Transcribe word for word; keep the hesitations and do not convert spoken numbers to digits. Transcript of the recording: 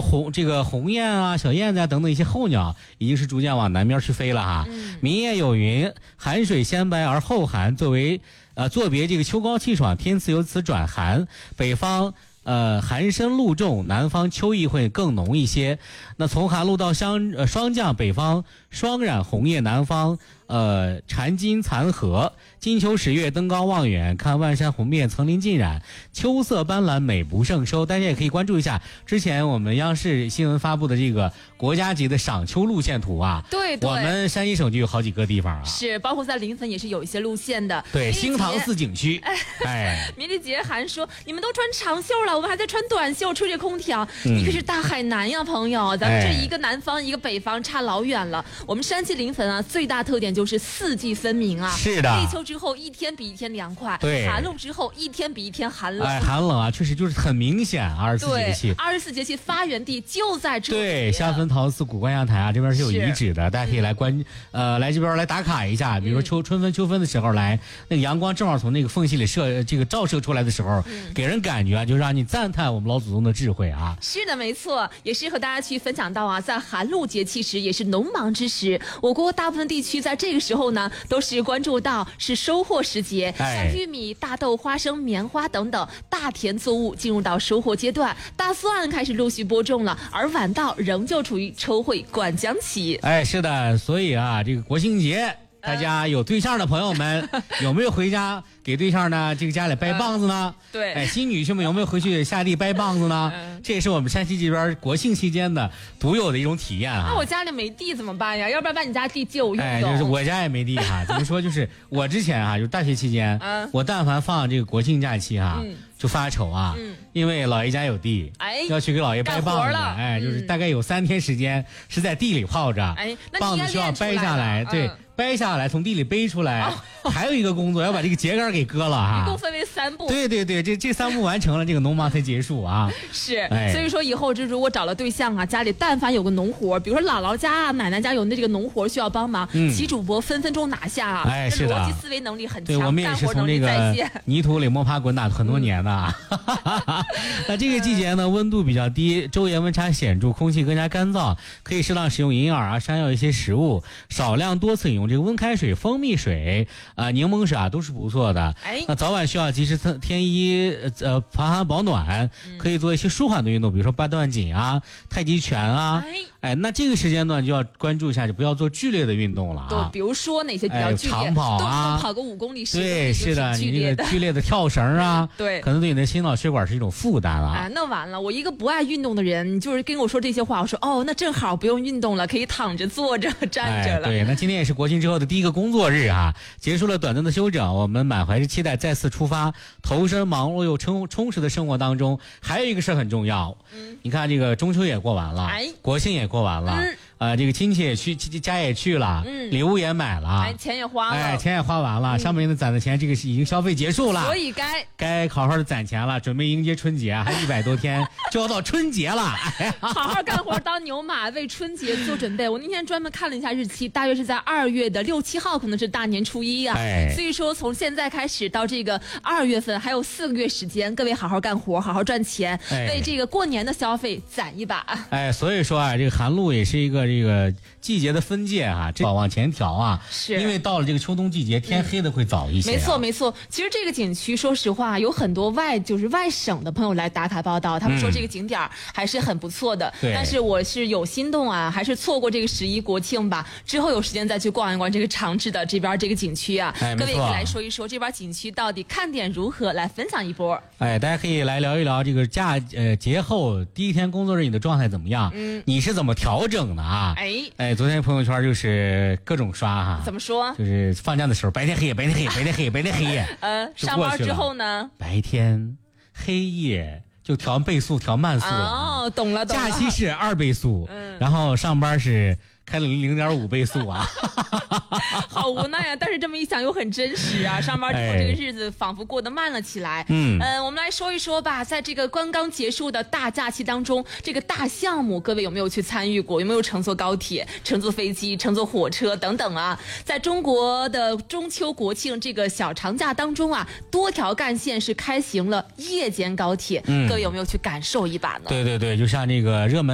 鸿这个鸿雁啊、小燕子啊等等一些候鸟，已经是逐渐往南边去飞了哈。嗯、民谚有云：“寒水先白而后寒。”作为呃作别这个秋高气爽，天气由此转寒，北方。呃，寒深露重，南方秋意会更浓一些。那从寒露到霜呃霜降，北方霜染红叶，南方呃蝉金残荷。金秋十月，登高望远，看万山红遍，层林尽染，秋色斑斓，美不胜收。大家也可以关注一下之前我们央视新闻发布的这个国家级的赏秋路线图啊。 对对， 我们山西省就有好几个地方啊， 是包括在临汾也是有一些路线的。 对，兴唐寺景区。哎， 米粒姐还说你们都穿长袖了，我们还在穿短袖吹着空调，嗯、你可是大海南呀，朋友，咱们这一个南方、哎、一个北方差老远了。我们山西临汾啊，最大特点就是四季分明啊。 是的， 立秋之后一天比一天凉快， 对， 寒露之后一天比一天寒冷。 哎，寒冷啊，确实就是很明显。二十四节气， 二十四节气发源地就在这里。 对，下分陶寺古关阳台啊，这边是有遗址的，大家可以来关、嗯、呃来这边来打卡一下。比如说秋、嗯、春分、秋分的时候来，那个阳光正好从那个缝隙里射这个照射出来的时候，嗯、给人感觉啊，就让你赞叹我们老祖宗的智慧啊。 是的，没错，也是和大家去分享到啊，在寒露节气时，也是农忙之时，我国大部分地区在这个时候呢，都是关注到是收获时节， 哎、 像玉米、大豆、花生、棉花等等大田作物进入到收获阶段，大蒜开始陆续播种了，而晚稻仍旧处于抽穗灌浆期。 哎，是的，所以啊，这个国庆节。大家有对象的朋友们，有没有回家给对象呢？这个家里掰棒子呢？ 嗯、对， 哎，新女婿们有没有回去下地掰棒子呢？嗯、这也是我们山西这边国庆期间的独有的一种体验啊。 那我家里没地怎么办呀？要不然把你家地借我用用。 哎，就是我家也没地哈。怎么说？就是我之前啊，就是大学期间，嗯、我但凡放这个国庆假期哈、啊。嗯就发愁啊，嗯、因为姥爷家有地，哎，要去给姥爷掰棒子，哎，就是大概有三天时间是在地里泡着，哎，棒子需要掰下来，嗯、对，掰下来从地里背出来，哦、还有一个工作要把这个秸秆给割了哈， 一共分为三步， 对对对，这这三步完成了，这个农忙才结束啊。 是，哎、所以说以后这如果找了对象啊，家里但凡有个农活，比如说姥姥家啊、奶奶家有那这个农活需要帮忙，嗯，其主播分分钟拿下啊， 哎，是的， 逻辑思维能力很强， 对，我们也是从这个泥土里摸爬滚打很多年的。嗯那这个季节呢，温度比较低，昼夜温差显著，空气更加干燥，可以适当使用银耳啊、山药一些食物，少量多次饮用这个温开水、蜂蜜水啊、呃、柠檬水啊，都是不错的。哎，那早晚需要及时添衣，呃，防寒保暖，可以做一些舒缓的运动，比如说八段锦啊、太极拳啊。哎，哎，那这个时间段就要关注一下，就不要做剧烈的运动了啊。 对，比如说哪些比较剧烈？ 哎、长跑啊， 动不动跑个五公里、十公里， 对，是的，你这个剧烈的跳绳啊， 对， 可能对你的心脑血管是一种负担啊。 啊，那完了，我一个不爱运动的人，你就是跟我说这些话，我说哦，那正好不用运动了，可以躺着、坐着、站着了。 哎、对，那今天也是国庆之后的第一个工作日啊，结束了短暂的休整，我们满怀着期待再次出发，投身忙碌又充充实的生活当中。还有一个事很重要，嗯，你看这个中秋也过完了，哎，国庆也过完了。嗯呃，这个亲戚也去，家也去了，嗯，礼物也买了， 哎，钱也花了， 哎，钱也花完了，嗯、上半年的攒的钱，这个是已经消费结束了， 所以该该好好的攒钱了，准备迎接春节，还一百多天就要到春节了，哎、 好好干活当牛马，为春节做准备。我那天专门看了一下日期，大约是在二月的六七号，可能是大年初一啊。哎，所以说从现在开始到这个二月份还有四个月时间，各位好好干活，好好赚钱，哎、为这个过年的消费攒一把。 哎，所以说啊，这个寒露也是一个。这个季节的分界啊，这往前调啊， 是因为到了这个秋冬季节，天黑的会早一些、啊嗯。 没错，没错。其实这个景区，说实话，有很多外就是外省的朋友来打卡报道，他们说这个景点还是很不错的。 对、嗯。 但是我是有心动啊，还是错过这个十一国庆吧，之后有时间再去逛一逛这个长治的这边这个景区啊。 哎， 各位可以来说一说这边景区到底看点如何，来分享一波。 哎，大家可以来聊一聊这个假呃节后第一天工作日你的状态怎么样？嗯，你是怎么调整的啊？哎哎。昨天朋友圈就是各种刷哈， 怎么说？ 就是放假的时候，白天黑夜，白天黑夜，白天黑夜，白天黑夜。 呃，上班之后呢？ 白天黑夜就调倍速，调慢速。 哦，懂了，懂了。 假期是二倍速，嗯，然后上班是开了零点五倍速啊。 好无奈啊！但是这么一想又很真实啊。上班之后这个日子仿佛过得慢了起来。嗯，呃，我们来说一说吧，在这个刚刚结束的大假期当中，这个大项目，各位有没有去参与过？有没有乘坐高铁、乘坐飞机、乘坐火车等等啊？在中国的中秋国庆这个小长假当中啊，多条干线是开行了夜间高铁。嗯，各位有没有去感受一把呢？ 对对对，就像这个热门。